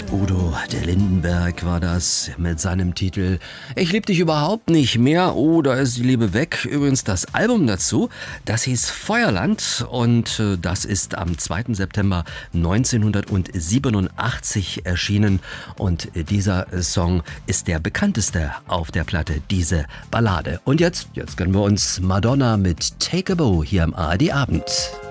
Udo der Lindenberg war das mit seinem Titel Ich lieb dich überhaupt nicht mehr, oh, da ist die Liebe weg. Übrigens das Album dazu, das hieß Feuerland und das ist am 2. September 1987 erschienen und dieser Song ist der bekannteste auf der Platte, diese Ballade. Und jetzt gönnen wir uns Madonna mit Take a Bow hier am ARD Abend.